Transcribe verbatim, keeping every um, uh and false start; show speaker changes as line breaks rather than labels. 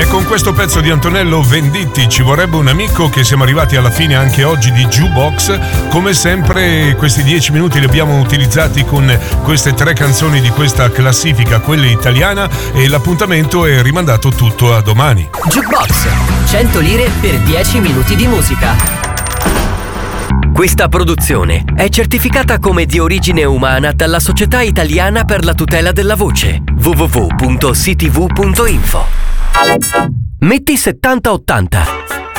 E con questo pezzo di Antonello Venditti, Ci vorrebbe un amico, che siamo arrivati alla fine anche oggi di Jukebox. Come sempre questi dieci minuti li abbiamo utilizzati con queste tre canzoni di questa classifica, quella italiana, e l'appuntamento è rimandato tutto a domani.
Jukebox, cento lire per dieci minuti di musica.
Questa produzione è certificata come di origine umana dalla Società Italiana per la tutela della voce. w w w punto c t v punto info. Metti settanta ottanta.